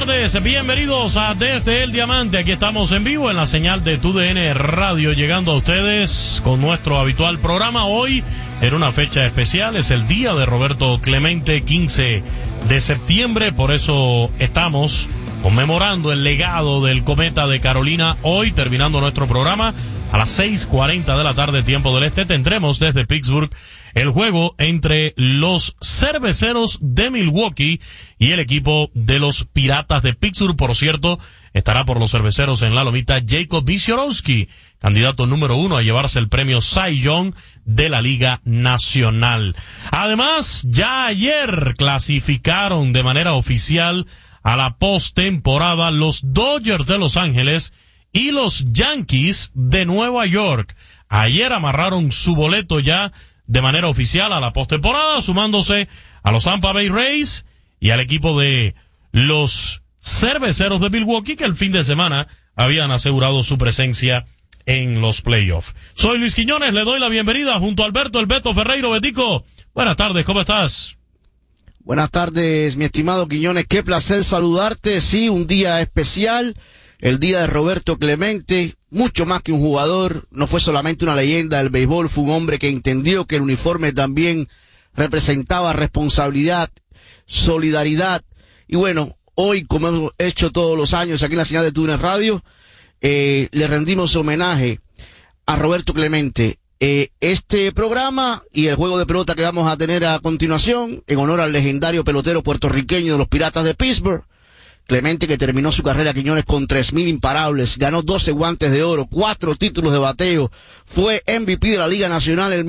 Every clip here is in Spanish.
tardes, bienvenidos a Desde el Diamante. Aquí estamos en vivo en la señal de TUDN Radio, llegando a ustedes con nuestro habitual programa. Hoy, en una fecha especial, es el día de Roberto Clemente, 15 de septiembre. Por eso estamos conmemorando el legado del Cometa de Carolina. Hoy, terminando nuestro programa, a las 6:40 de la tarde, tiempo del este, tendremos desde Pittsburgh el juego entre los Cerveceros de Milwaukee y el equipo de los Piratas de Pittsburgh. Por cierto, estará por los Cerveceros en la lomita Jacob Wisiorowski, candidato número 1 a llevarse el premio Cy Young de la Liga Nacional. Además, ya ayer clasificaron de manera oficial a la postemporada los Dodgers de Los Ángeles y los Yankees de Nueva York. Ayer amarraron su boleto ya de manera oficial a la postemporada, sumándose a los Tampa Bay Rays y al equipo de los Cerveceros de Milwaukee, que el fin de semana habían asegurado su presencia en los playoffs. Soy Luis Quiñones, le doy la bienvenida junto a Alberto El Beto Ferreiro. Betico, buenas tardes, ¿cómo estás? Buenas tardes, mi estimado Quiñones, qué placer saludarte. Sí, un día especial, el día de Roberto Clemente. Mucho más que un jugador, no fue solamente una leyenda del béisbol, fue un hombre que entendió que el uniforme también representaba responsabilidad, solidaridad. Y bueno, hoy, como hemos hecho todos los años aquí en la señal de TUDN Radio, le rendimos homenaje a Roberto Clemente. Este programa y el juego de pelota que vamos a tener a continuación, en honor al legendario pelotero puertorriqueño de los Piratas de Pittsburgh, Clemente, que terminó su carrera, Quiñones, con 3,000 imparables, ganó 12 guantes de oro, 4 títulos de bateo, fue MVP de la Liga Nacional en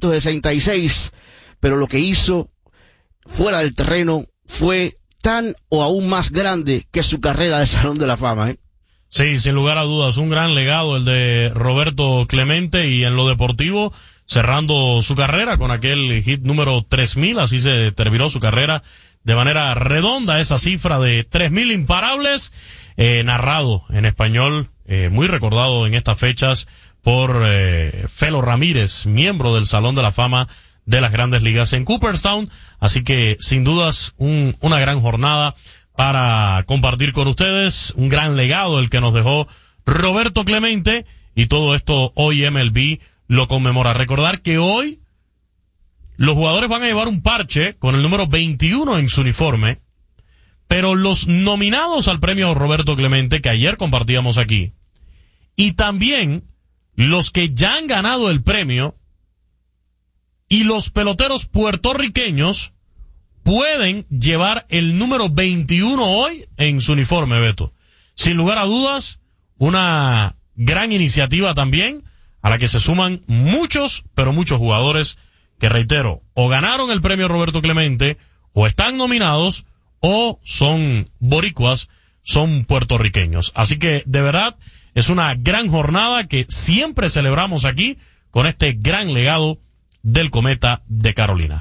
1966, pero lo que hizo fuera del terreno fue tan o aún más grande que su carrera de Salón de la Fama, ¿eh? Sí, sin lugar a dudas, un gran legado el de Roberto Clemente, y en lo deportivo, cerrando su carrera con aquel hit número 3,000, así se terminó su carrera de manera redonda, esa cifra de 3,000 imparables, narrado en español, muy recordado en estas fechas por Felo Ramírez, miembro del Salón de la Fama de las Grandes Ligas en Cooperstown. Así que, sin dudas, una gran jornada para compartir con ustedes, un gran legado el que nos dejó Roberto Clemente, y todo esto hoy MLB lo conmemora. Recordar que hoy los jugadores van a llevar un parche con el número 21 en su uniforme, pero los nominados al premio Roberto Clemente, que ayer compartíamos aquí, y también los que ya han ganado el premio, y los peloteros puertorriqueños, pueden llevar el número 21 hoy en su uniforme, Beto. Sin lugar a dudas, una gran iniciativa también, a la que se suman muchos, pero muchos jugadores que, reitero, o ganaron el premio Roberto Clemente, o están nominados, o son boricuas, son puertorriqueños. Así que, de verdad, es una gran jornada que siempre celebramos aquí con este gran legado del Cometa de Carolina.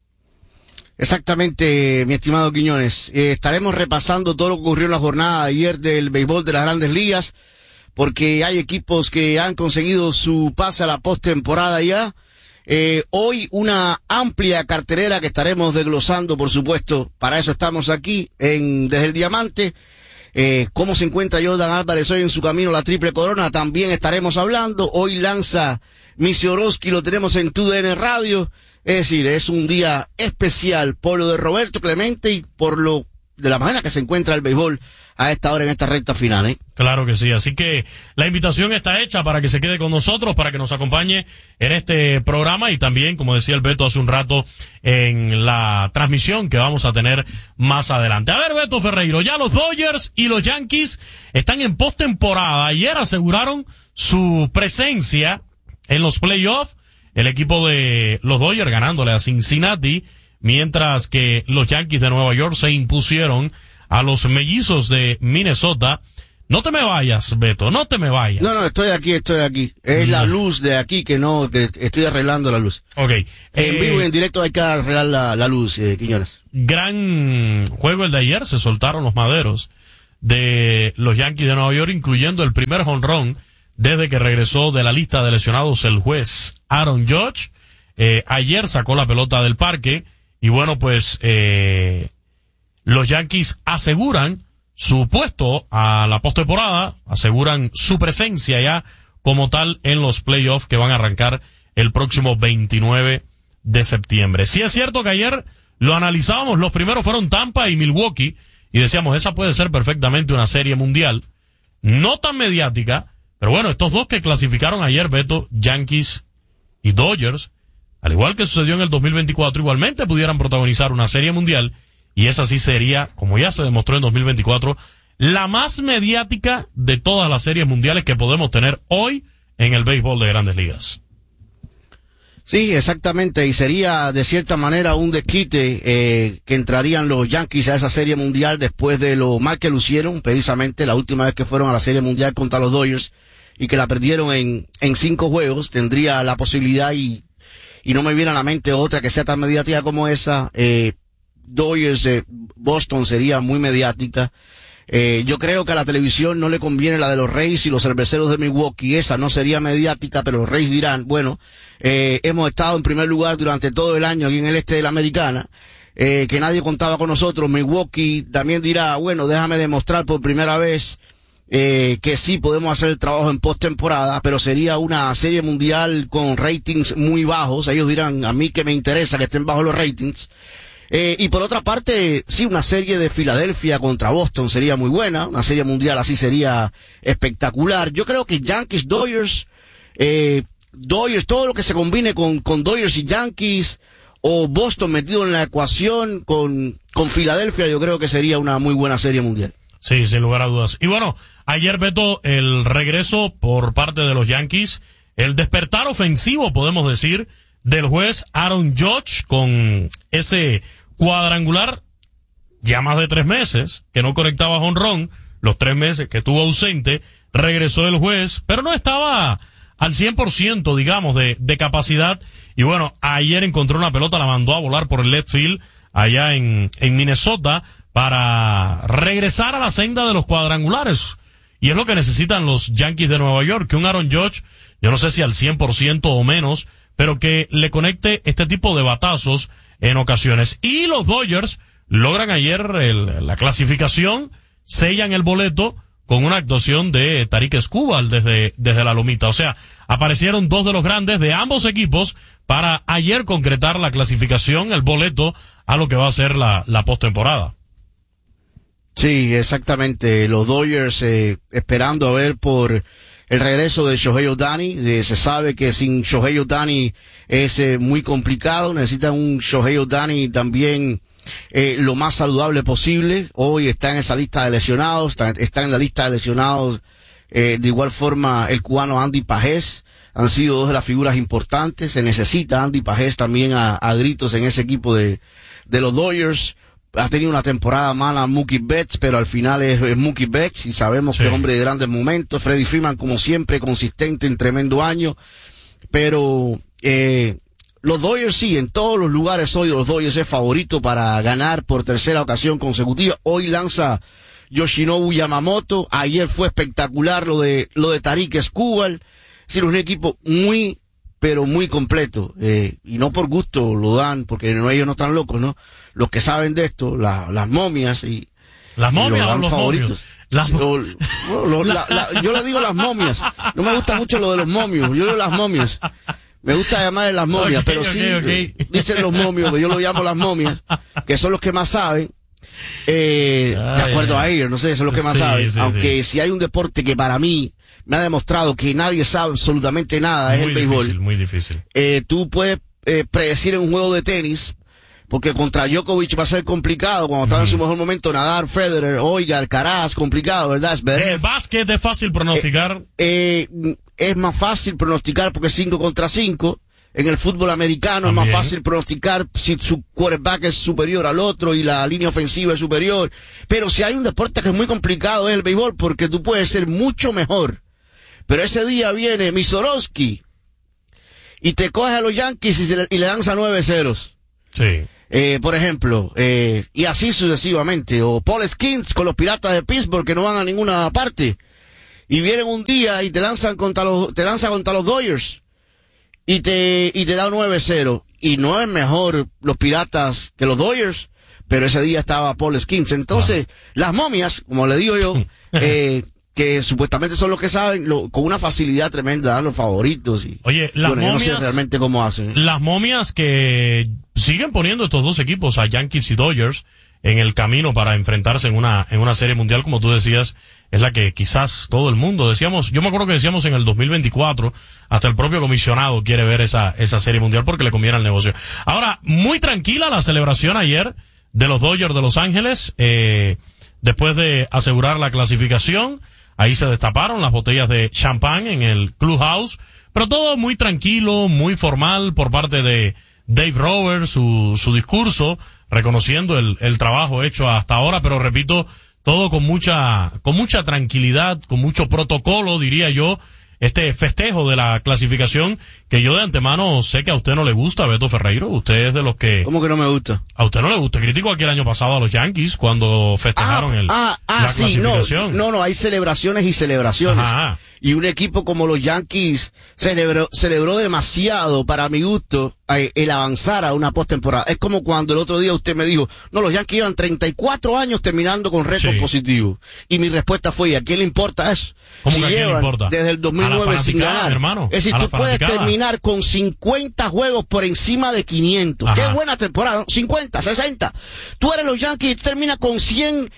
Exactamente, mi estimado Quiñones. Estaremos repasando todo lo que ocurrió en la jornada de ayer del béisbol de las Grandes Ligas, porque hay equipos que han conseguido su pase a la postemporada ya. Hoy una amplia cartelera que estaremos desglosando, por supuesto. Para eso estamos aquí desde el Diamante. Cómo se encuentra Jordan Álvarez hoy en su camino a la Triple Corona, también estaremos hablando. Hoy lanza Wisiorowski, lo tenemos en TUDN Radio. Es decir, es un día especial por lo de Roberto Clemente y por lo de la manera que se encuentra el béisbol a esta hora en esta recta final, ¿eh? Claro que sí, así que la invitación está hecha para que se quede con nosotros, para que nos acompañe en este programa, y también, como decía el Beto hace un rato, en la transmisión que vamos a tener más adelante. A ver, Beto Ferreiro, ya los Dodgers y los Yankees están en postemporada. Ayer aseguraron su presencia en los playoffs, el equipo de los Dodgers ganándole a Cincinnati, mientras que los Yankees de Nueva York se impusieron a los Mellizos de Minnesota. No te me vayas, Beto, no te me vayas. No, estoy aquí. Es la luz de aquí que estoy arreglando la luz. Ok. En vivo y en directo hay que arreglar la luz, Quiñones. Gran juego el de ayer, se soltaron los maderos de los Yankees de Nueva York, incluyendo el primer jonrón desde que regresó de la lista de lesionados el juez Aaron Judge. Ayer sacó la pelota del parque, y bueno, pues los Yankees aseguran su puesto a la postemporada, aseguran su presencia ya como tal en los playoffs que van a arrancar el próximo 29 de septiembre. Sí es cierto que ayer lo analizábamos, los primeros fueron Tampa y Milwaukee, y decíamos, esa puede ser perfectamente una serie mundial, no tan mediática, pero bueno, estos dos que clasificaron ayer, Beto, Yankees y Dodgers, al igual que sucedió en el 2024, igualmente pudieran protagonizar una serie mundial, y esa sí sería, como ya se demostró en 2024, la más mediática de todas las series mundiales que podemos tener hoy en el béisbol de Grandes Ligas. Sí, exactamente, y sería de cierta manera un desquite que entrarían los Yankees a esa serie mundial después de lo mal que lucieron, precisamente la última vez que fueron a la serie mundial contra los Dodgers y que la perdieron en 5 juegos. Tendría la posibilidad y no me viene a la mente otra que sea tan mediática como esa. Dodgers Boston sería muy mediática. Yo creo que a la televisión no le conviene la de los Rays y los Cerveceros de Milwaukee. Esa no sería mediática, pero los Rays dirán, bueno, hemos estado en primer lugar durante todo el año aquí en el este de la Americana, que nadie contaba con nosotros. Milwaukee también dirá, bueno, déjame demostrar por primera vez que sí podemos hacer el trabajo en postemporada, pero sería una serie mundial con ratings muy bajos. Ellos dirán, a mí que me interesa que estén bajos los ratings. Y por otra parte, sí, una serie de Filadelfia contra Boston sería muy buena, una serie mundial así sería espectacular. Yo creo que Yankees, Dodgers, todo lo que se combine con Dodgers y Yankees, o Boston metido en la ecuación con Filadelfia, yo creo que sería una muy buena serie mundial. Sí, sin lugar a dudas. Y bueno, ayer, Beto, el regreso por parte de los Yankees, el despertar ofensivo, podemos decir, del juez Aaron Judge con ese cuadrangular ya más de 3 meses que no conectaba jonrón, los 3 meses que estuvo ausente, regresó el juez, pero no estaba al 100%, digamos, de capacidad, y bueno, ayer encontró una pelota, la mandó a volar por el left field allá en Minnesota para regresar a la senda de los cuadrangulares, y es lo que necesitan los Yankees de Nueva York, que un Aaron Judge, yo no sé si al 100% o menos, pero que le conecte este tipo de batazos en ocasiones. Y los Dodgers logran ayer la clasificación, sellan el boleto con una actuación de Tarik Skubal desde la lomita. O sea, aparecieron 2 de los grandes de ambos equipos para ayer concretar la clasificación, el boleto a lo que va a ser la postemporada. Sí, exactamente. Los Dodgers esperando a ver por el regreso de Shohei Ohtani. Se sabe que sin Shohei Ohtani es muy complicado. Necesitan un Shohei Ohtani también lo más saludable posible. Hoy está en esa lista de lesionados. Está en la lista de lesionados de igual forma el cubano Andy Pajés. Han sido 2 de las figuras importantes. Se necesita Andy Pajés también a gritos en ese equipo de los Dodgers. Ha tenido una temporada mala Mookie Betts, pero al final es Mookie Betts y sabemos que es hombre de grandes momentos. Freddie Freeman, como siempre, consistente en tremendo año. Pero los Dodgers sí, en todos los lugares hoy los Dodgers es favorito para ganar por 3ª ocasión consecutiva. Hoy lanza Yoshinobu Yamamoto. Ayer fue espectacular lo de Tarik Skubal. Es decir, un equipo muy, pero muy completo, y no por gusto lo dan, porque ellos no están locos, ¿no? Los que saben de esto, las momias y las momias o los favoritos. Yo le digo las momias, no me gusta mucho lo de los momios, yo digo las momias, me gusta llamarle las momias, pero sí, dicen los momios, que yo lo llamo las momias, que son los que más saben, de acuerdo a ellos, no sé, son los que más saben, aunque si hay un deporte que para mí me ha demostrado que nadie sabe absolutamente nada, es el béisbol. Muy difícil. Tú puedes predecir en un juego de tenis, porque contra Djokovic va a ser complicado, cuando estaba en su mejor momento, Nadal, Federer, Alcaraz, complicado, ¿verdad? Zverev. En el básquet es fácil pronosticar. Es más fácil pronosticar porque es 5 contra 5. En el fútbol americano también es más fácil pronosticar si su quarterback es superior al otro y la línea ofensiva es superior. Pero si hay un deporte que es muy complicado es el béisbol, porque tú puedes ser mucho mejor. Pero ese día viene Misorowski y te coge a los Yankees y le lanza 9 ceros. Sí. Por ejemplo, y así sucesivamente. O Paul Skeens con los Piratas de Pittsburgh, que no van a ninguna parte. Y vienen un día y te lanza contra los Dodgers. Y te da 9-0. Y no es mejor los Piratas que los Dodgers, pero ese día estaba Paul Skeens. Entonces, las momias, como le digo yo, que supuestamente son los que saben, con una facilidad tremenda, dan los favoritos. Y, oye, las momias, yo no sé realmente cómo hacen. Las momias que siguen poniendo estos dos equipos, a Yankees y Dodgers, en el camino para enfrentarse en una serie mundial, como tú decías, es la que quizás todo el mundo decíamos, yo me acuerdo que decíamos en el 2024, hasta el propio comisionado quiere ver esa serie mundial porque le conviene al negocio. Ahora, muy tranquila la celebración ayer de los Dodgers de Los Ángeles, después de asegurar la clasificación. Ahí se destaparon las botellas de champán en el clubhouse, pero todo muy tranquilo, muy formal por parte de Dave Roberts, su discurso, reconociendo el trabajo hecho hasta ahora, pero repito, todo con mucha tranquilidad, con mucho protocolo, diría yo, este festejo de la clasificación, que yo de antemano sé que a usted no le gusta, Beto Ferreiro. Usted es de los que... ¿Cómo que no me gusta? A usted no le gusta. Critico aquí el año pasado a los Yankees cuando festejaron la clasificación. No, hay celebraciones y celebraciones. Ajá. Y un equipo como los Yankees celebró demasiado, para mi gusto, el avanzar a una postemporada. Es como cuando el otro día usted me dijo, no, los Yankees llevan 34 años terminando con récord positivo. Y mi respuesta fue, ¿y a quién le importa eso? ¿Cómo si que a quién le importa? Desde el 2009 sin ganar. Hermano, es decir, tú puedes terminar con 50 juegos por encima de 500. Ajá. Qué buena temporada, 50, 60. Tú eres los Yankees y termina con 100,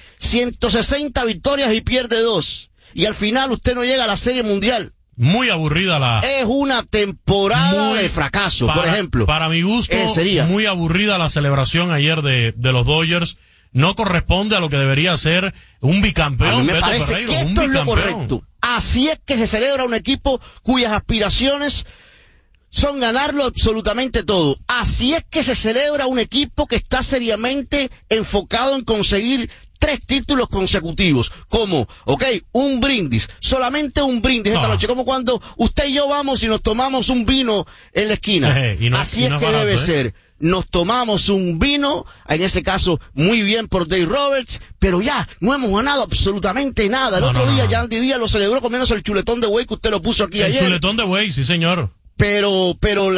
160 victorias y pierde 2. Y al final usted no llega a la Serie Mundial. Muy aburrida Es una temporada de fracaso, por ejemplo. Para mi gusto, sería muy aburrida la celebración ayer de los Dodgers. No corresponde a lo que debería ser un bicampeón. A mí me Beto parece Ferreiro, que esto es lo correcto. Así es que se celebra un equipo cuyas aspiraciones son ganarlo absolutamente todo. Así es que se celebra un equipo que está seriamente enfocado en conseguir 3 títulos consecutivos, como, un brindis, solamente un brindis esta noche, como cuando usted y yo vamos y nos tomamos un vino en la esquina. Así es que debe ser. Nos tomamos un vino, en ese caso, muy bien por Dave Roberts, pero ya, no hemos ganado absolutamente nada. El otro día, Yandy Díaz lo celebró comiéndose el chuletón de buey que usted lo puso aquí ayer. El chuletón de buey, sí señor. Pero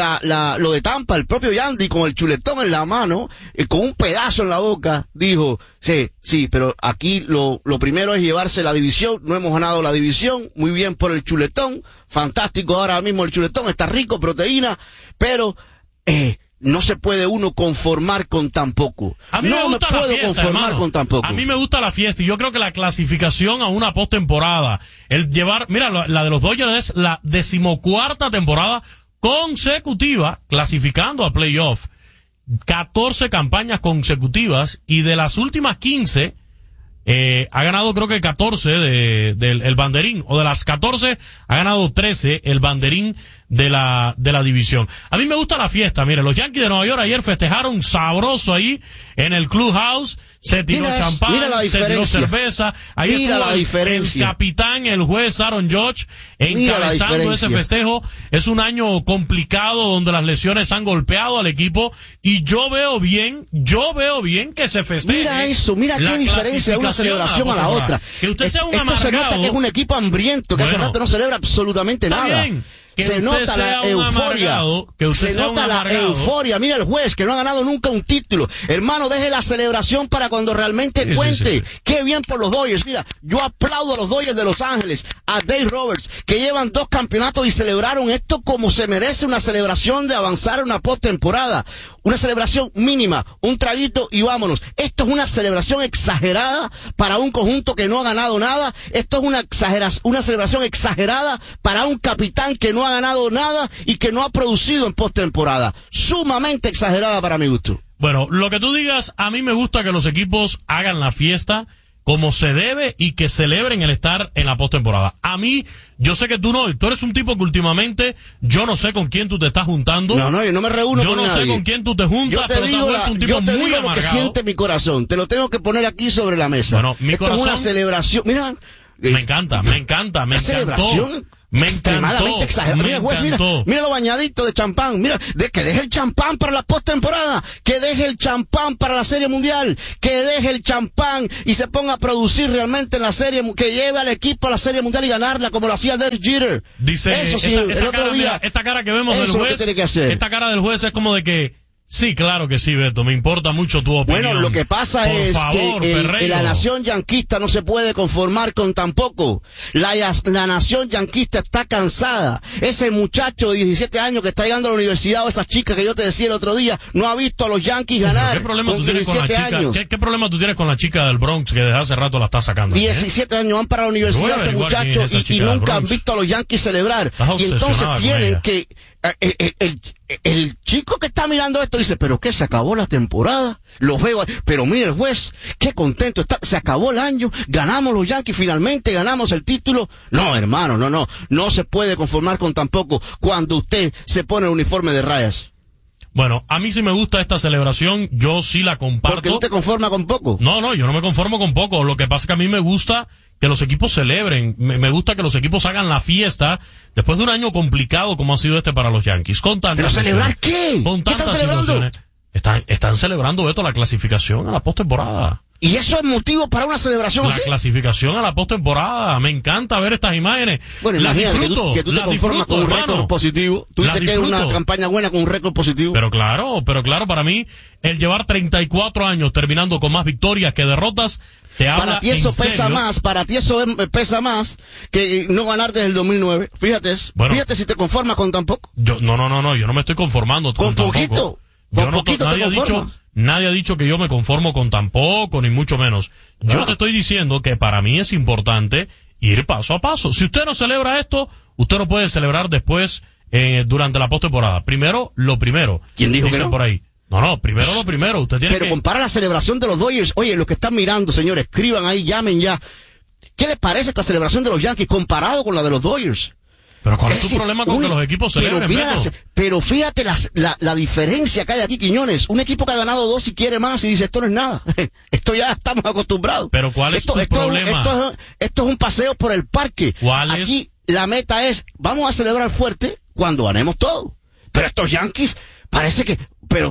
lo de Tampa, el propio Yandy con el chuletón en la mano, con un pedazo en la boca, dijo, sí, pero aquí lo primero es llevarse la división, no hemos ganado la división, muy bien por el chuletón, fantástico ahora mismo el chuletón, está rico, proteína, pero, no se puede uno conformar con tan poco. A mí no me gusta me puedo la fiesta, conformar hermano. con tan poco. A mí me gusta la fiesta y yo creo que la clasificación a una postemporada, el llevar, mira, la de los Dodgers es la 14ª temporada consecutiva clasificando a playoff. 14 campañas consecutivas y de las últimas 15 ha ganado creo que 14 del banderín, o de las 14 ha ganado 13 el banderín de la división. A mí me gusta la fiesta, mire, los Yankees de Nueva York ayer festejaron sabroso ahí en el clubhouse, se tiró champán, se tiró cerveza, ahí estuvo el capitán, el juez Aaron Judge, encabezando ese festejo. Es un año complicado donde las lesiones han golpeado al equipo y yo veo bien que se festeje. Mira eso, mira qué diferencia de una celebración a la otra. Que usted sea un amargado. Esto se nota que es un equipo hambriento, que hace rato no celebra absolutamente nada. Bien. Se nota la euforia. Se nota la euforia. Mira el juez que no ha ganado nunca un título. Hermano, deje la celebración para cuando realmente cuente. Sí. Qué bien por los Dodgers. Mira, yo aplaudo a los Dodgers de Los Ángeles, a Dave Roberts, que llevan 2 campeonatos y celebraron esto como se merece una celebración de avanzar a una postemporada. Una celebración mínima, un traguito y vámonos. Esto es una celebración exagerada para un conjunto que no ha ganado nada. Esto es una celebración exagerada para un capitán que no ha ganado nada y que no ha producido en postemporada. Sumamente exagerada para mi gusto. Bueno, lo que tú digas, a mí me gusta que los equipos hagan la fiesta como se debe y que celebren el estar en la postemporada. A mí, yo sé que tú eres un tipo que últimamente, yo no sé con quién tú te estás juntando. No, yo no me reúno con nadie. Yo no sé con quién tú te juntas, pero te has vuelto un tipo muy amargado. Yo te digo lo que siente mi corazón, te lo tengo que poner aquí sobre la mesa. Bueno, mi Esto corazón... es una celebración, mira... Me encanta, me encantó. Me extremadamente exagerado. Mira, juez, mira lo bañadito de champán. Mira, que deje el champán para la postemporada, que deje el champán para la Serie Mundial, que deje el champán y se ponga a producir realmente en la serie, que lleve al equipo a la Serie Mundial y ganarla como lo hacía Derek Jeter. Dice, eso sí, esa cara, mira, esta cara que vemos del juez, tiene que hacer. Esta cara del juez es como de que Sí, claro que sí, Beto. Me importa mucho tu opinión. Bueno, lo que pasa Por es favor, que la nación yanquista no se puede conformar con tan poco. La nación yanquista está cansada. Ese muchacho de 17 años que está llegando a la universidad, o esa chica que yo te decía el otro día, no ha visto a los Yankees ganar. ¿Qué problema con tú tienes con la 17 chica? años. ¿Qué problema tú tienes con la chica del Bronx que desde hace rato la está sacando? 17 años van para la universidad ese muchacho y nunca han visto a los Yankees celebrar. Y entonces tienen que... El chico que está mirando esto dice, pero ¿qué? Se acabó la temporada, los veo, pero mire el juez, qué contento está, se acabó el año, ganamos los Yankees finalmente, ganamos el título. No, hermano, no se puede conformar con tan poco cuando usted se pone el uniforme de rayas. Bueno, a mí sí me gusta esta celebración, yo sí la comparto. ¿Porque tú te conformas con poco? No, yo no me conformo con poco, lo que pasa es que a mí me gusta que los equipos celebren, me gusta que los equipos hagan la fiesta después de un año complicado como ha sido este para los Yankees. Con tantas ¿Pero celebrar qué? Con ¿Qué tantas están celebrando? Están celebrando, Beto, la clasificación a la postemporada. ¿Y eso es motivo para una celebración La así? clasificación a la postemporada. Me encanta ver estas imágenes. Bueno, imagínate que tú te conformas con un récord positivo. Tú dices que es una campaña buena con un récord positivo. Pero claro, para mí, el llevar 34 años terminando con más victorias que derrotas, te habla para ti eso en pesa serio. más, para ti eso pesa más que no ganar desde el 2009. Fíjate eso. Bueno, fíjate si te conformas con tan poco. No, yo no me estoy conformando con poquito. Con poquito te conformas. Nadie ha dicho que yo me conformo con tan poco, ni mucho menos. Yo te estoy diciendo que para mí es importante ir paso a paso. Si usted no celebra esto, usted no puede celebrar después, durante la postemporada. Primero, lo primero. ¿Quién dijo Dicen que no? por ahí. No, primero lo primero. Usted tiene Pero compara la celebración de los Dodgers. Oye, los que están mirando, señores, escriban ahí, llamen ya. ¿Qué les parece esta celebración de los Yankees comparado con la de los Dodgers? Pero ¿cuál es tu problema con que los equipos celebren? Pero fíjate la diferencia que hay aquí, Quiñones. Un equipo que ha ganado 2 y quiere más y dice, esto no es nada. Esto ya estamos acostumbrados. Pero ¿cuál es tu problema? Esto es un paseo por el parque. Aquí la meta es, vamos a celebrar fuerte cuando ganemos todo. Pero estos Yankees, parece que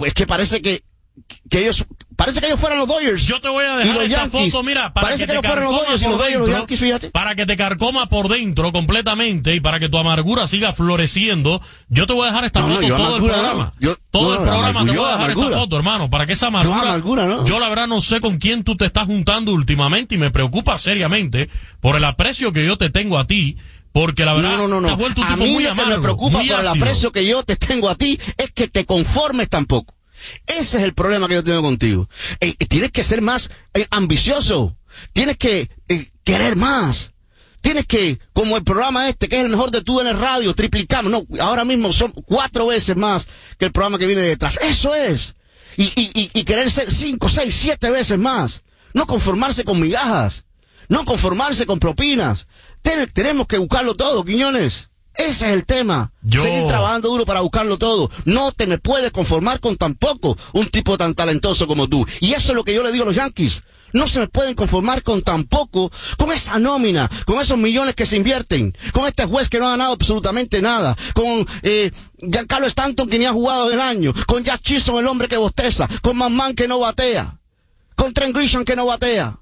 ellos fueran los Dodgers. Yo te voy a dejar esta foto, mira, para parece que no fueran los Dodgers y los Yankees, fíjate. Para que te carcoma por dentro completamente y para que tu amargura siga floreciendo, yo te voy a dejar esta foto todo el programa. Todo el programa te voy a dejar esta foto, hermano, para que esa amargura, yo la verdad no sé con quién tú te estás juntando últimamente y me preocupa seriamente por el aprecio que yo te tengo a ti. Porque la verdad, no. te has vuelto un tipo muy amargo, me preocupa muy por el ácido. aprecio que yo te tengo a ti es que te conformes tampoco. Ese es el problema que yo tengo contigo. Tienes que ser más ambicioso. Tienes que querer más. Tienes que, como el programa este, que es el mejor de tú en el radio, triplicamos. No, ahora mismo son 4 veces más que el programa que viene detrás. Eso es. Y querer ser 5, 6, 7 veces más. No conformarse con migajas. No conformarse con propinas. Tenemos que buscarlo todo, Quiñones. Ese es el tema. Seguir trabajando duro para buscarlo todo. No te me puedes conformar con tan poco un tipo tan talentoso como tú. Y eso es lo que yo le digo a los Yankees. No se me pueden conformar con tan poco, con esa nómina, con esos millones que se invierten, con este juez que no ha ganado absolutamente nada, con Giancarlo Stanton que ni ha jugado el año, con Jack Chisholm el hombre que bosteza, con McMahon que no batea, con Trent Grisham que no batea.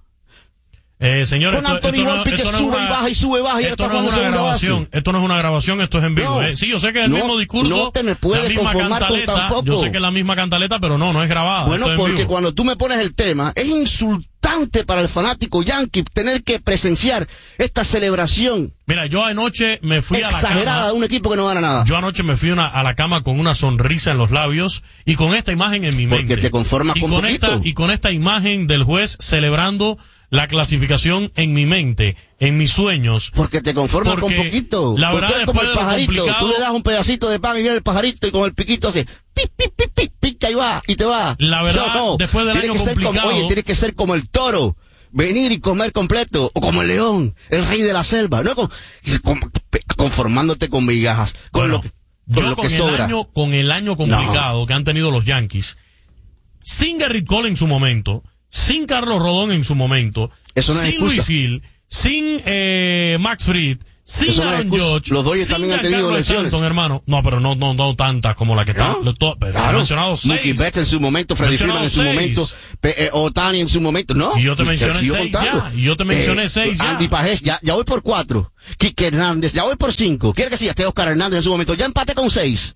Señores, con Anthony Volpe que sube y baja y esto no es una grabación, esto no es una grabación, esto es en vivo. Sí, yo sé que es el mismo discurso. No te me puedes conformar con tan poco. Yo sé que es la misma cantaleta, pero no es grabada. Bueno, porque cuando tú me pones el tema, es insultante para el fanático yankee tener que presenciar esta celebración. Mira, yo anoche me fui a la cama. Exagerada de un equipo que no gana nada. Yo anoche me fui a la cama con una sonrisa en los labios y con esta imagen en mi mente. Porque te conformas con poquito. Y con esta imagen del juez celebrando la clasificación en mi mente, en mis sueños. Porque te conformas con poquito. La verdad, es como el pajarito. Tú le das un pedacito de pan y viene el pajarito y con el piquito hace pica y va, y te va. La verdad, después del año complicado. Tienes que ser como el toro. Venir y comer completo. O como el león, el rey de la selva. No conformándote con migajas. Con lo que sobra. Con el año complicado que han tenido los Yankees. Sin Gerrit Cole en su momento. Sin Carlos Rodón en su momento, sin Luis Gil, sin Max Fried, sin Aaron Judge, los Dodgers también han tenido lesiones, Stanton, hermano. No, pero no tantas como la que están. He mencionado 6. Mookie Betts en su momento, Freddie Freeman en su momento, Ohtani en su momento, ¿no? Y yo te mencioné 6 ya. Y yo te mencioné 6 ya. Andy Pajés, ya voy por 4. Quique Hernández, ya voy por 5. Quiere que sí, hasta Oscar Hernández en su momento. Ya empaté con 6.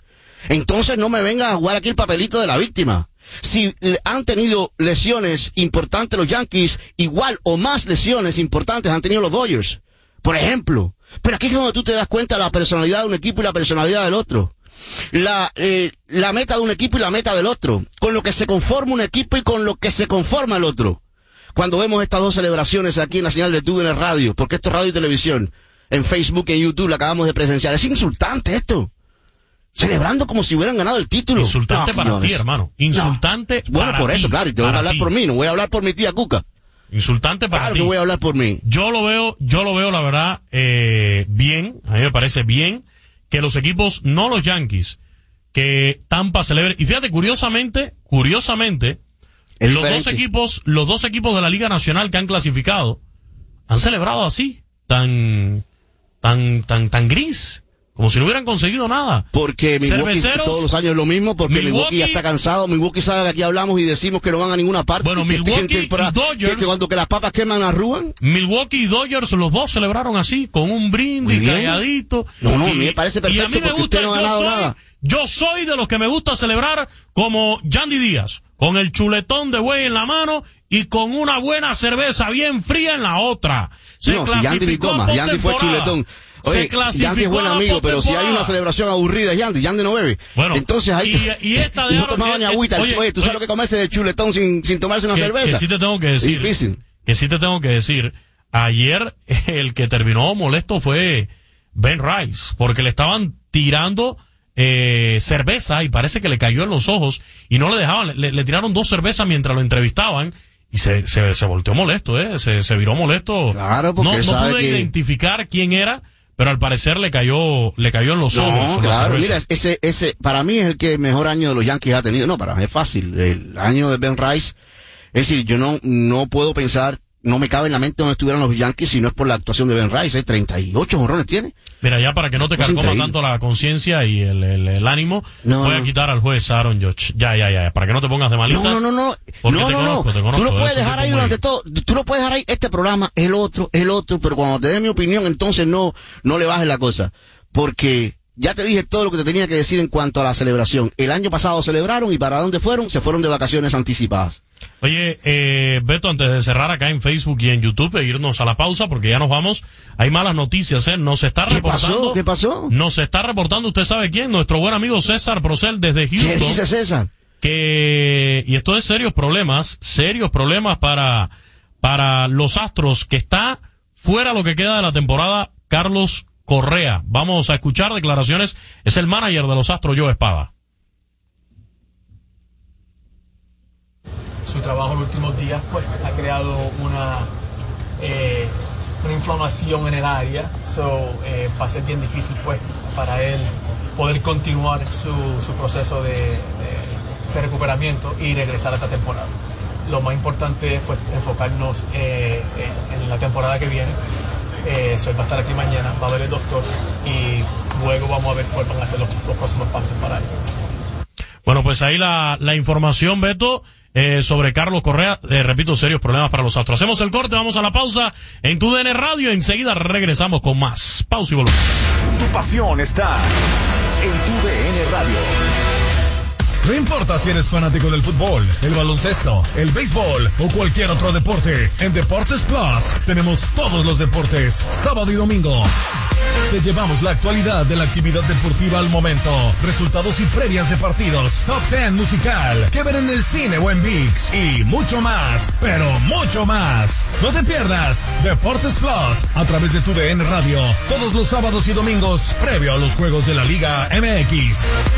Entonces no me vengan a jugar aquí el papelito de la víctima. Si han tenido lesiones importantes los Yankees, igual o más lesiones importantes han tenido los Dodgers, por ejemplo. Pero aquí es donde tú te das cuenta de la personalidad de un equipo y la personalidad del otro. La meta de un equipo y la meta del otro. Con lo que se conforma un equipo y con lo que se conforma el otro. Cuando vemos estas dos celebraciones aquí en la señal de TUDN Radio, porque esto es radio y televisión, en Facebook, en YouTube, la acabamos de presenciar. Es insultante esto. Celebrando como si hubieran ganado el título. Insultante para ti, hermano. Insultante para ti. Bueno, por eso, claro, y te voy a hablar por mí, no voy a hablar por mi tía Cuca. Insultante para ti. Claro que voy a hablar por mí. Yo lo veo, la verdad, bien, a mí me parece bien que los equipos, no los Yankees, que Tampa celebre. Y fíjate, curiosamente, los dos equipos de la Liga Nacional que han clasificado han celebrado así, tan gris. Como si no hubieran conseguido nada. Porque Milwaukee todos los años es lo mismo, porque Milwaukee ya está cansado. Milwaukee sabe que aquí hablamos y decimos que no van a ninguna parte. Bueno, Milwaukee y Dodgers, que cuando que las papas queman arrugan. Milwaukee y Dodgers, los dos celebraron así, con un brindis, calladito. No, a mí me parece perfecto, y a mí me gusta, yo soy de los que me gusta celebrar como Yandy Díaz, con el chuletón de buey en la mano y con una buena cerveza bien fría en la otra. Si Yandy ni toma, Yandy fue chuletón. Oye, Yandy es buen amigo, pero si hay una celebración aburrida, Yandy no bebe. Bueno, entonces ahí y esta de no tomaba ni agüita. Oye, ¿tú sabes lo que comerse de chuletón sin tomarse una cerveza? Que sí te tengo que decir. Difícil. Que sí te tengo que decir. Ayer el que terminó molesto fue Ben Rice, porque le estaban tirando cerveza y parece que le cayó en los ojos y no le dejaban, le tiraron 2 cervezas mientras lo entrevistaban. Y se volteó molesto, se viró molesto. Claro, porque no pude identificar quién era, pero al parecer le cayó en los ojos. Claro, mira, ese para mí es el que mejor año de los Yankees ha tenido. No, para mí es fácil. El año de Ben Rice, es decir, yo no puedo pensar, no me cabe en la mente donde estuvieran los Yankees si no es por la actuación de Ben Rice. 38 jonrones tiene. Mira, ya para que no te carcoma tanto la conciencia y el ánimo, voy a quitar al juez Aaron Judge. Ya, para que no te pongas de malita. No. Tú lo puedes dejar ahí durante todo. Tú lo puedes dejar ahí, este programa, el otro, pero cuando te dé mi opinión, entonces no le bajes la cosa. Porque ya te dije todo lo que te tenía que decir en cuanto a la celebración. El año pasado celebraron y ¿para dónde fueron? Se fueron de vacaciones anticipadas. Oye, Beto, antes de cerrar acá en Facebook y en YouTube e irnos a la pausa, porque ya nos vamos, hay malas noticias, Nos está reportando. ¿Qué pasó? Nos está reportando, ¿usted sabe quién? Nuestro buen amigo César Procel desde Houston. ¿Qué dice César? Y esto es serios problemas para los Astros, que está fuera lo que queda de la temporada, Carlos Correa. Vamos a escuchar declaraciones. Es el manager de los Astros, Joe Espada. Su trabajo en los últimos días pues ha creado una inflamación en el área, va a ser bien difícil pues para él poder continuar su proceso de recuperamiento y regresar a esta temporada. Lo más importante es pues enfocarnos en la temporada que viene. Él va a estar aquí mañana, va a ver el doctor y luego vamos a ver cuáles van a ser los próximos pasos para él. Bueno, pues ahí la información, Beto, sobre Carlos Correa. Repito, serios problemas para los Astros. Hacemos el corte, vamos a la pausa en TUDN Radio. Enseguida regresamos con más. Pausa y volvemos. Tu pasión está en TUDN Radio. No importa si eres fanático del fútbol, el baloncesto, el béisbol o cualquier otro deporte, en Deportes Plus tenemos todos los deportes, sábado y domingo. Te llevamos la actualidad de la actividad deportiva al momento, resultados y previas de partidos, top 10 musical, que ver en el cine o en ViX y mucho más, pero mucho más. No te pierdas Deportes Plus a través de TUDN Radio, todos los sábados y domingos, previo a los juegos de la Liga MX.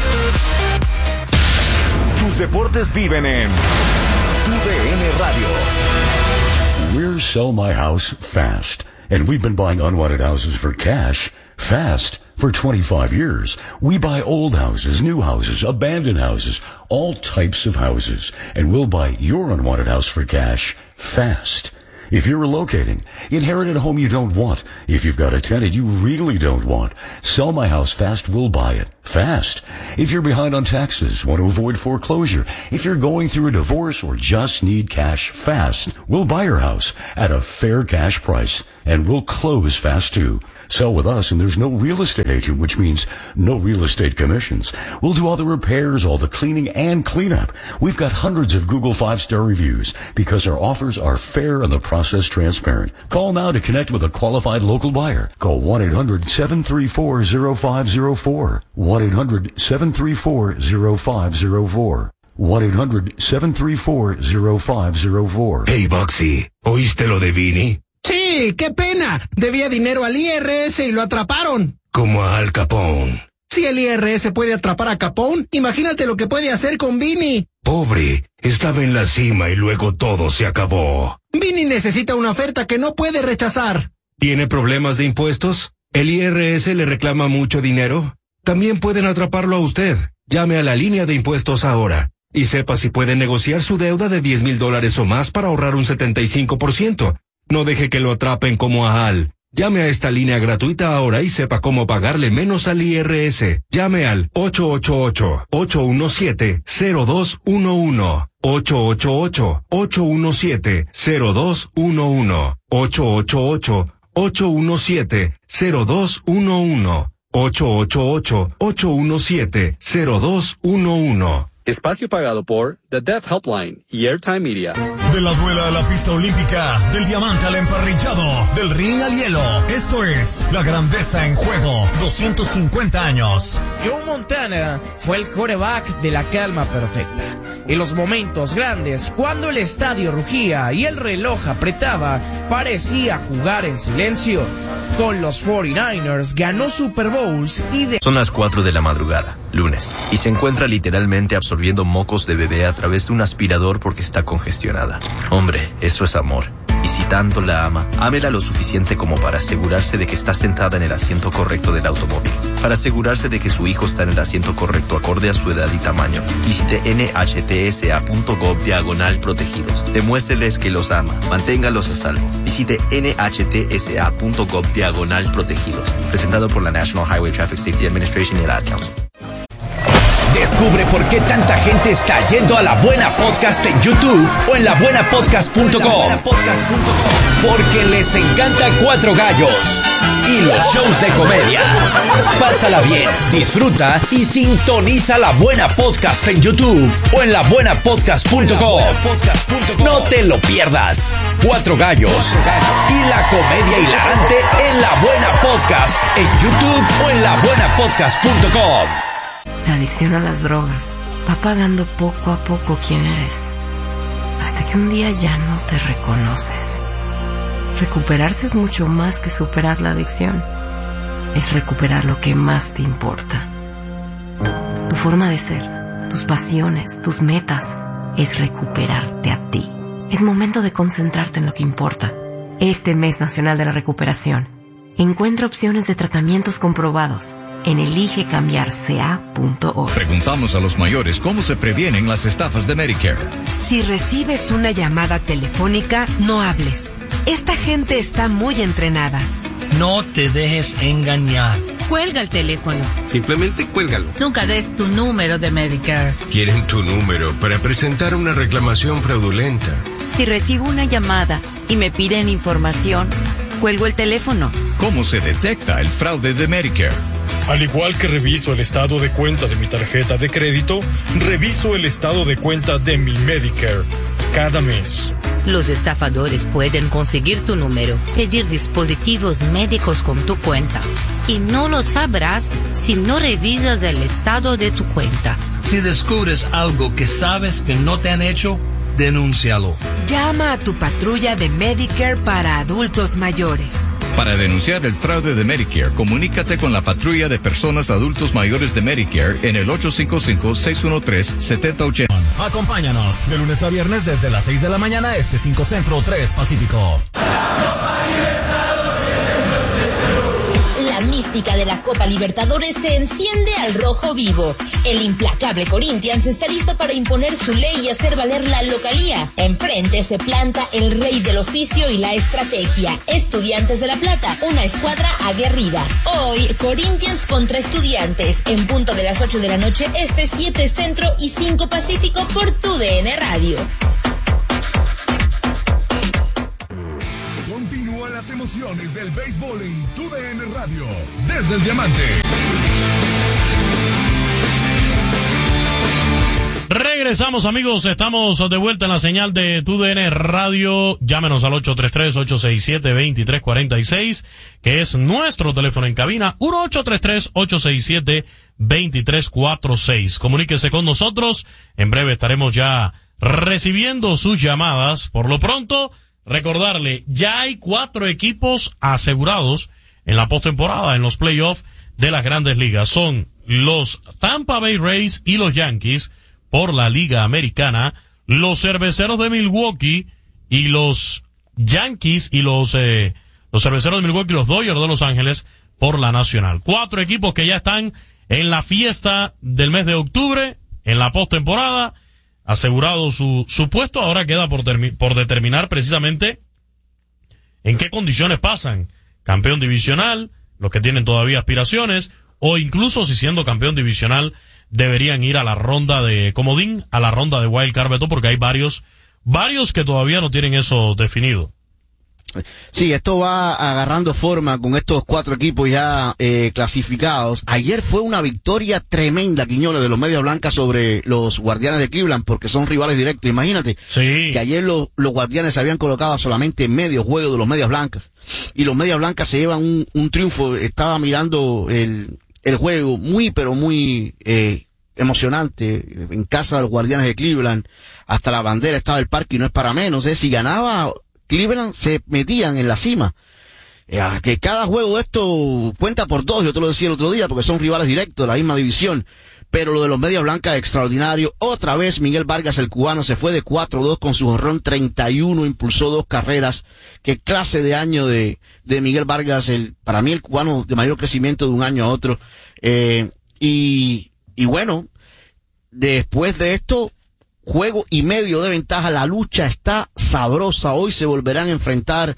Tus deportes viven en TUDN Radio. We're Sell My House Fast, and we've been buying unwanted houses for cash fast for 25 years. We buy old houses, new houses, abandoned houses, all types of houses, and we'll buy your unwanted house for cash fast. If you're relocating, inherited a home you don't want, if you've got a tenant you really don't want, Sell My House Fast will buy it fast. If you're behind on taxes, want to avoid foreclosure, if you're going through a divorce or just need cash fast, we'll buy your house at a fair cash price, and we'll close fast too. Sell with us and there's no real estate agent, which means no real estate commissions. We'll do all the repairs, all the cleaning and cleanup. We've got hundreds of Google 5-star reviews because our offers are fair and the process transparent. Call now to connect with a qualified local buyer. Call 1-800-734-0504. 1-800-734-0504. 1-800-734-0504. Hey, Boxy, ¿oíste lo de Vinny? Sí, qué pena. Debía dinero al IRS y lo atraparon. Como a Al Capone. Si el IRS puede atrapar a Capone, imagínate lo que puede hacer con Vinny. Pobre, estaba en la cima y luego todo se acabó. Vinny necesita una oferta que no puede rechazar. ¿Tiene problemas de impuestos? ¿El IRS le reclama mucho dinero? También pueden atraparlo a usted. Llame a la línea de impuestos ahora. Y sepa si puede negociar su deuda de $10,000 o más para ahorrar un 75%. No deje que lo atrapen como a Al. Llame a esta línea gratuita ahora y sepa cómo pagarle menos al IRS. Llame al 888-817-0211. 888-817-0211. 888-817-0211. 888-817-0211. Espacio pagado por The Deaf Helpline y Airtime Media. De la duela a la pista olímpica, del diamante al emparrillado, del ring al hielo. Esto es La Grandeza en Juego, 250 años. Joe Montana fue el quarterback de la calma perfecta. En los momentos grandes, cuando el estadio rugía y el reloj apretaba, parecía jugar en silencio. Con los 49ers ganó Super Bowls y Son las 4 de la madrugada, lunes, y se encuentra literalmente absorbiendo mocos de bebé a través de un aspirador porque está congestionada. Hombre, eso es amor. Y si tanto la ama, ámela lo suficiente como para asegurarse de que está sentada en el asiento correcto del automóvil. Para asegurarse de que su hijo está en el asiento correcto acorde a su edad y tamaño. Visite nhtsa.gov/protegidos. Demuéstreles que los ama. Manténgalos a salvo. Visite nhtsa.gov/protegidos. Presentado por la National Highway Traffic Safety Administration y el Ad Council. Descubre por qué tanta gente está yendo a La Buena Podcast en YouTube o en labuenapodcast.com. Porque les encanta Cuatro Gallos y los shows de comedia. Pásala bien, disfruta y sintoniza La Buena Podcast en YouTube o en labuenapodcast.com. No te lo pierdas. Cuatro Gallos y la comedia hilarante en La Buena Podcast en YouTube o en labuenapodcast.com. La adicción a las drogas va pagando poco a poco quién eres, hasta que un día ya no te reconoces. Recuperarse es mucho más que superar la adicción. Es recuperar lo que más te importa. Tu forma de ser, tus pasiones, tus metas, es recuperarte a ti. Es momento de concentrarte en lo que importa. Este mes nacional de la recuperación, encuentra opciones de tratamientos comprobados en eligecambiarca.org. Preguntamos a los mayores cómo se previenen las estafas de Medicare. Si recibes una llamada telefónica, no hables. Esta gente está muy entrenada. No te dejes engañar. Cuelga el teléfono. Simplemente cuélgalo. Nunca des tu número de Medicare. Quieren tu número para presentar una reclamación fraudulenta. Si recibo una llamada y me piden información, cuelgo el teléfono. ¿Cómo se detecta el fraude de Medicare? Al igual que reviso el estado de cuenta de mi tarjeta de crédito, reviso el estado de cuenta de mi Medicare cada mes. Los estafadores pueden conseguir tu número, pedir dispositivos médicos con tu cuenta. Y no lo sabrás si no revisas el estado de tu cuenta. Si descubres algo que sabes que no te han hecho, denúncialo. Llama a tu patrulla de Medicare para adultos mayores. Para denunciar el fraude de Medicare, comunícate con la patrulla de personas adultos mayores de Medicare en el 855-613-7080. Acompáñanos de lunes a viernes desde las 6 de la mañana, 5 Centro, 3 Pacífico. La mística de la Copa Libertadores se enciende al rojo vivo. El implacable Corinthians está listo para imponer su ley y hacer valer la localía. Enfrente se planta el rey del oficio y la estrategia. Estudiantes de La Plata, una escuadra aguerrida. Hoy, Corinthians contra Estudiantes, en punto de las 8 de la noche, 7 Centro y 5 Pacífico por TUDN Radio. Continúan las emociones del béisbol en TUDN Radio. Desde el Diamante. Regresamos, amigos, estamos de vuelta en la señal de TUDN Radio. Llámenos al 833-867-2346, que es nuestro teléfono en cabina, 1-833-867-2346. Comuníquese con nosotros, en breve estaremos ya recibiendo sus llamadas. Por lo pronto, recordarle, ya hay 4 equipos asegurados en la postemporada, en los playoffs de las Grandes Ligas. Son los Tampa Bay Rays y los Yankees por la Liga Americana, los Cerveceros de Milwaukee y los Yankees y los Cerveceros de Milwaukee y los Dodgers de Los Ángeles por la Nacional. 4 equipos que ya están en la fiesta del mes de octubre, en la postemporada, asegurado su puesto. Ahora queda por determinar precisamente en qué condiciones pasan. Campeón divisional, los que tienen todavía aspiraciones, o incluso si siendo campeón divisional deberían ir a la ronda de comodín, a la ronda de wild card, Beto, porque hay varios que todavía no tienen eso definido. Sí, esto va agarrando forma con estos 4 equipos ya clasificados. Ayer fue una victoria tremenda, Quiñones, de los Medias Blancas sobre los Guardianes de Cleveland, porque son rivales directos. Imagínate que ayer los Guardianes se habían colocado solamente en medio juego de los Medias Blancas, y los Medias Blancas se llevan un triunfo. Estaba mirando el juego muy, pero muy emocionante, en casa de los Guardianes de Cleveland. Hasta la bandera estaba el parque, y no es para menos, si ganaba Cleveland se metían en la cima. Que cada juego de esto cuenta por 2, yo te lo decía el otro día, porque son rivales directos de la misma división. Pero lo de los Medias Blancas, extraordinario. Otra vez Miguel Vargas, el cubano, se fue de 4-2 con su jonrón 31, impulsó 2 carreras. Qué clase de año de Miguel Vargas, para mí el cubano de mayor crecimiento de un año a otro. Y bueno, después de esto, juego y medio de ventaja, la lucha está sabrosa. Hoy se volverán a enfrentar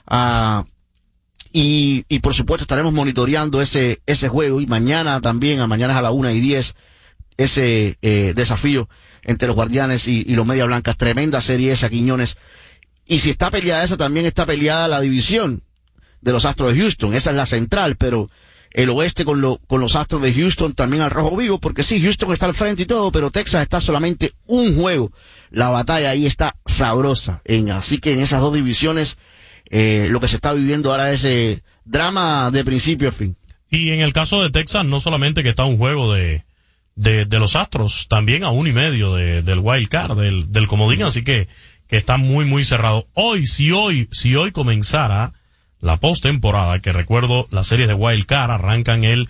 y por supuesto estaremos monitoreando ese juego, y mañana también, mañana a las 1:10, ese desafío entre los Guardianes y los Medias Blancas. Tremenda serie esa, Quiñones. Y si está peleada esa, también está peleada la división de los Astros de Houston. Esa es la central, pero el oeste con los Astros de Houston también al rojo vivo, porque sí, Houston está al frente y todo, pero Texas está solamente un juego. La batalla ahí está sabrosa. Así que en esas 2 divisiones, lo que se está viviendo ahora es drama de principio a fin. Y en el caso de Texas, no solamente que está un juego de los Astros, también a 1.5 del wild card, del comodín, así que está muy, muy cerrado. Si hoy comenzara la postemporada, que recuerdo, las series de wild card arrancan el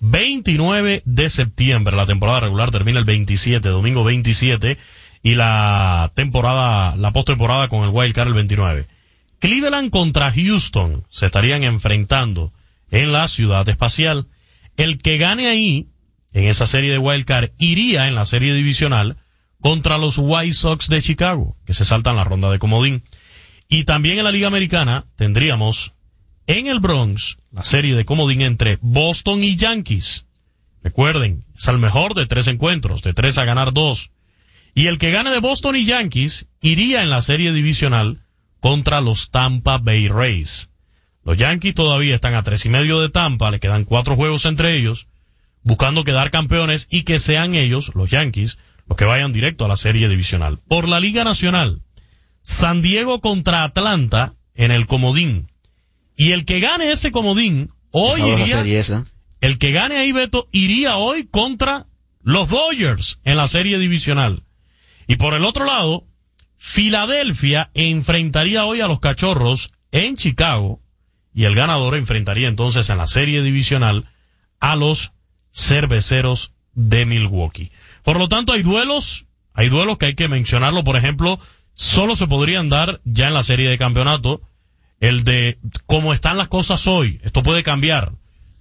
29 de septiembre, la temporada regular termina el 27, domingo 27, y la postemporada con el wild card el 29. Cleveland contra Houston se estarían enfrentando en la Ciudad Espacial. El que gane ahí, en esa serie de wild card, iría en la serie divisional contra los White Sox de Chicago, que se saltan la ronda de comodín. Y también en la Liga Americana tendríamos en el Bronx la serie de comodín entre Boston y Yankees. Recuerden, es al mejor de 3 encuentros, de 3 a ganar 2. Y el que gane de Boston y Yankees iría en la serie divisional contra los Tampa Bay Rays. Los Yankees todavía están a 3.5 de Tampa, le quedan 4 juegos entre ellos, buscando quedar campeones y que sean ellos, los Yankees, los que vayan directo a la serie divisional. Por la Liga Nacional, San Diego contra Atlanta en el comodín. Y el que gane ese comodín, hoy iría, el que gane ahí, Beto, iría hoy contra los Dodgers en la serie divisional. Y por el otro lado, Filadelfia enfrentaría hoy a los Cachorros en Chicago, y el ganador enfrentaría entonces en la serie divisional a los Cerveceros de Milwaukee. Por lo tanto, hay duelos que hay que mencionarlo. Por ejemplo, solo se podrían dar ya en la serie de campeonato el de cómo están las cosas hoy. Esto puede cambiar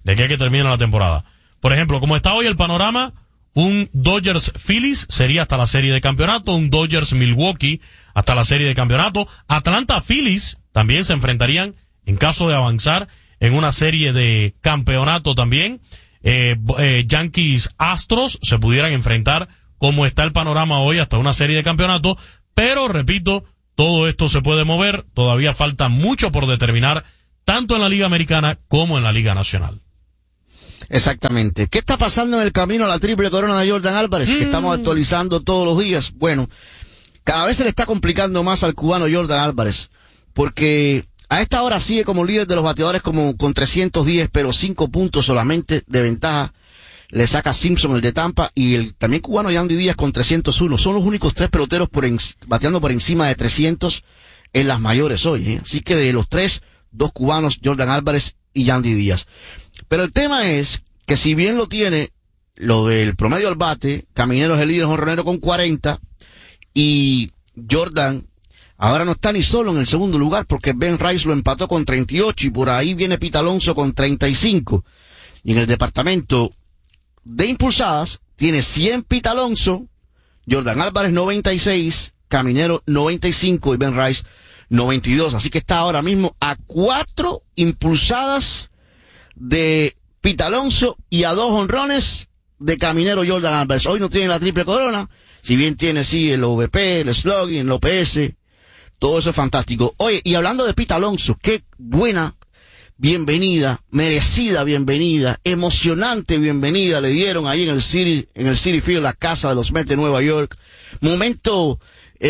de aquí a que termine la temporada. Por ejemplo, como está hoy el panorama, un Dodgers-Phillies sería hasta la serie de campeonato, un Dodgers-Milwaukee hasta la serie de campeonato, Atlanta-Phillies también se enfrentarían en caso de avanzar en una serie de campeonato también, Yankees-Astros se pudieran enfrentar como está el panorama hoy hasta una serie de campeonato, pero repito, todo esto se puede mover, todavía falta mucho por determinar, tanto en la Liga Americana como en la Liga Nacional. Exactamente. ¿Qué está pasando en el camino a la triple corona de Jordan Álvarez? Que estamos actualizando todos los días. Bueno, cada vez se le está complicando más al cubano Jordan Álvarez, porque a esta hora sigue como líder de los bateadores como con 310, pero 5 puntos solamente de ventaja le saca Simpson, el de Tampa, y el también cubano Yandy Díaz con 301. Son los únicos 3 peloteros bateando por encima de 300 en las mayores hoy, ¿eh? Así que de los 3, 2 cubanos, Jordan Álvarez y Yandy Díaz. Pero el tema es que si bien lo tiene lo del promedio al bate, Caminero es el líder jonronero con 40, y Jordan ahora no está ni solo en el segundo lugar porque Ben Rice lo empató con 38 y por ahí viene Pete Alonso con 35. Y en el departamento de impulsadas tiene 100 Pete Alonso, Jordan Álvarez 96, Caminero 95 y Ben Rice 92. Así que está ahora mismo a 4 impulsadas de Pete Alonso y a 2 honrones de Caminero Jordan Álvarez. Hoy no tiene la triple corona, si bien tiene sí el OVP, el slugging, el OPS, todo eso es fantástico. Oye, y hablando de Pete Alonso, qué buena bienvenida, merecida bienvenida, emocionante bienvenida le dieron ahí en el Citi Field, la casa de los Mets de Nueva York. Momento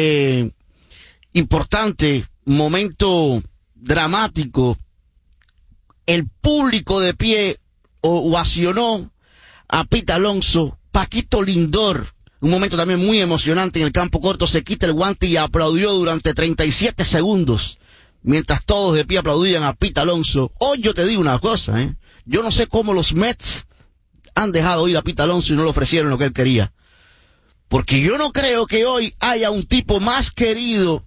importante, momento dramático. El público de pie ovacionó a Pete Alonso. Paquito Lindor, un momento también muy emocionante en el campo corto, se quita el guante y aplaudió durante 37 segundos. Mientras todos de pie aplaudían a Pete Alonso. Hoy yo te digo una cosa, yo no sé cómo los Mets han dejado ir a Pete Alonso y no le ofrecieron lo que él quería. Porque yo no creo que hoy haya un tipo más querido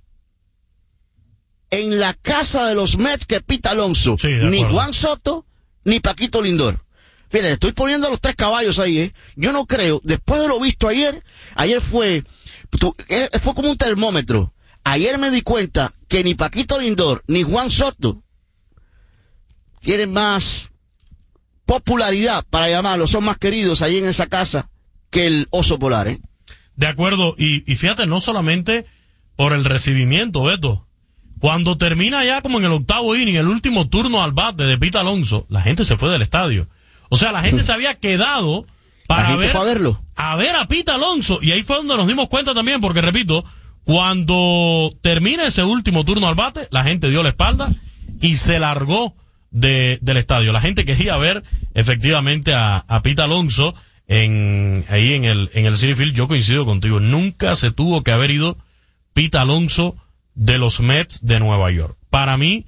en la casa de los Mets que Pete Alonso. Sí, ni Juan Soto, ni Paquito Lindor. Fíjate, estoy poniendo los 3 caballos ahí, Yo no creo, después de lo visto ayer fue como un termómetro. Ayer me di cuenta que ni Paquito Lindor ni Juan Soto tienen más popularidad, para llamarlo, son más queridos ahí en esa casa que el oso polar, De acuerdo, y fíjate, no solamente por el recibimiento, Beto. Cuando termina ya como en el 8º inning, el último turno al bate de Pete Alonso, la gente se fue del estadio. O sea, la gente se había quedado para ver a Pete Alonso, y ahí fue donde nos dimos cuenta también, porque repito, cuando termina ese último turno al bate, la gente dio la espalda y se largó del estadio. La gente quería ver efectivamente a Pete Alonso ahí en el Citi Field. Yo coincido contigo, nunca se tuvo que haber ido Pete Alonso de los Mets de Nueva York. Para mí,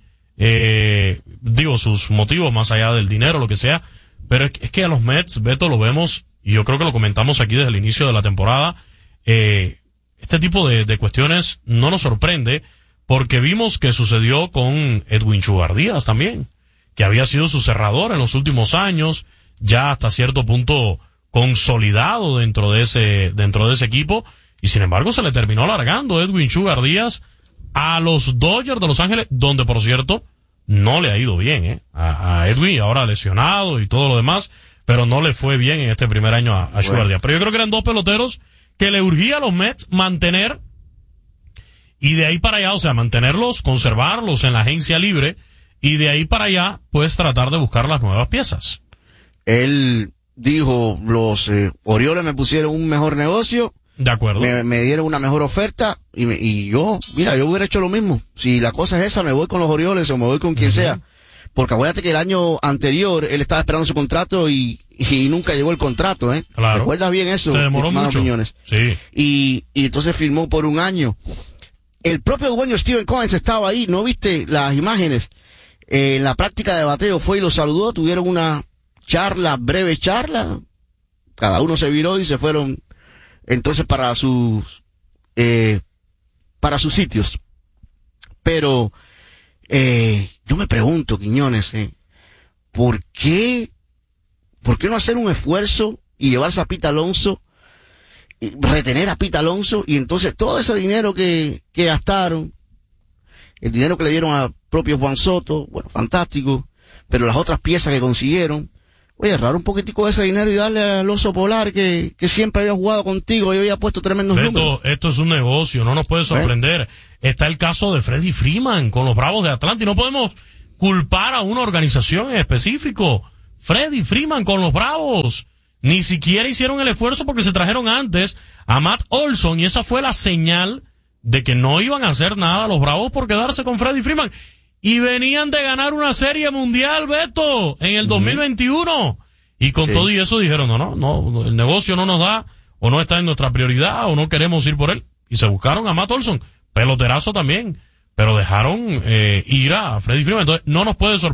sus motivos más allá del dinero, lo que sea, pero es que a los Mets, Beto, lo vemos, y yo creo que lo comentamos aquí desde el inicio de la temporada, este tipo de cuestiones no nos sorprende, porque vimos que sucedió con Edwin Sugar Díaz también, que había sido su cerrador en los últimos años, ya hasta cierto punto consolidado dentro de ese equipo, y sin embargo se le terminó largando Edwin Sugar Díaz a los Dodgers de Los Ángeles, donde por cierto no le ha ido bien, a Edwin, ahora lesionado y todo lo demás, pero no le fue bien en este primer año a Sugar Díaz. Pero yo creo que eran 2 peloteros que le urgía a los Mets mantener, y de ahí para allá, o sea, mantenerlos, conservarlos en la agencia libre, y de ahí para allá, pues tratar de buscar las nuevas piezas. Él dijo, los Orioles me pusieron un mejor negocio. De acuerdo. Me dieron una mejor oferta, y yo hubiera hecho lo mismo. Si la cosa es esa, me voy con los Orioles o me voy con quien sea. Porque acuérdate que el año anterior él estaba esperando su contrato y nunca llegó el contrato, Claro. ¿Recuerdas bien eso? Se demoró mucho. Quiñones? Sí. Y entonces firmó por un año. El propio dueño Steven Cohen estaba ahí, ¿no viste las imágenes? En la práctica de bateo fue y lo saludó, tuvieron una breve charla, cada uno se viró y se fueron entonces para sus sitios. Pero yo me pregunto, Quiñones, ¿por qué ¿por qué no hacer un esfuerzo y llevarse a Pete Alonso, y retener a Pete Alonso, y entonces todo ese dinero que gastaron, el dinero que le dieron a propio Juan Soto, bueno, fantástico, pero las otras piezas que consiguieron, oye, ahorrar un poquitico de ese dinero y darle al Oso Polar que siempre había jugado contigo y había puesto tremendos números. Esto es un negocio, no nos puede sorprender. Está el caso de Freddie Freeman con los Bravos de Atlanta y no podemos culpar a una organización en específico. Freddie Freeman con los Bravos. Ni siquiera hicieron el esfuerzo porque se trajeron antes a Matt Olson y esa fue la señal de que no iban a hacer nada los Bravos por quedarse con Freddie Freeman. Y venían de ganar una serie mundial, Beto, en el 2021. Y con todo y eso dijeron, no, el negocio no nos da, o no está en nuestra prioridad, o no queremos ir por él. Y se buscaron a Matt Olson, peloterazo también, pero dejaron ir a Freddie Freeman. Entonces, no nos puede sorprender.